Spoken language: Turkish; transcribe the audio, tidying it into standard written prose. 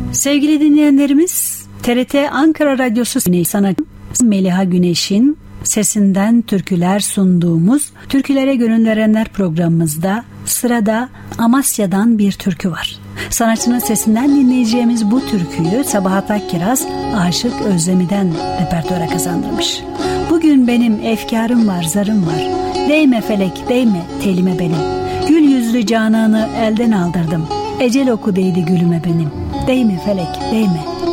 Sevgili dinleyenlerimiz, TRT Ankara Radyosu sanatçı Meliha Güneş'in sesinden türküler sunduğumuz Türkülere Gönül Verenler programımızda sırada Amasya'dan bir türkü var. Sanatçının sesinden dinleyeceğimiz bu türküyü Sabahat Akkiraz Aşık Özlemi'den repertuara kazandırmış. Bugün benim efkarım var, zarım var. Değme felek, değme telime benim. Gül yüzlü cananı elden aldırdım. Ecel oku değdi gülüme benim. Değme felek, değme.